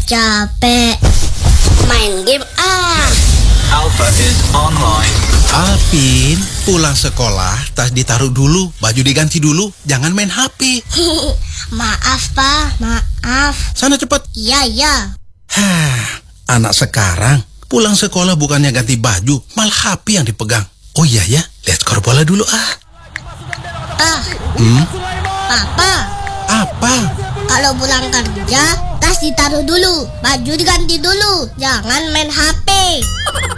capek. Main game Alpha is online. Alvin, pulang sekolah, tas ditaruh dulu, baju diganti dulu, jangan main HP. Maaf, Pak. Maaf. Sana cepat. Iya. Anak sekarang pulang sekolah bukannya ganti baju, malah HP yang dipegang. Oh iya ya, lihat skor bola dulu Papa, Apa? kalau pulang kerja, tas ditaruh dulu, baju diganti dulu. Jangan main HP.